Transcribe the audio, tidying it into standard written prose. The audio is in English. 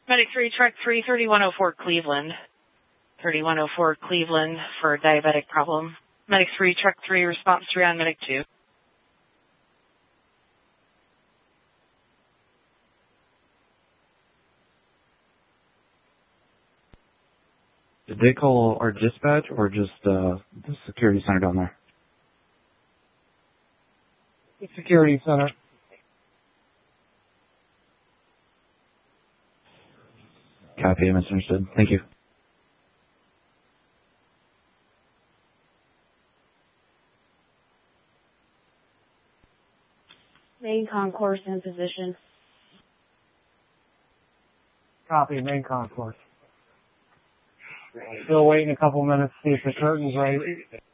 Medic 3, Truck 3, 3104 Cleveland. 3104 Cleveland for diabetic problem. Medic 3, Truck 3, response 3 on Medic 2. Did they call our dispatch or just the security center down there? The security center. Copy, misunderstood. Thank you. Main concourse in position. Copy, main concourse. Still waiting a couple minutes to see if the curtain's right.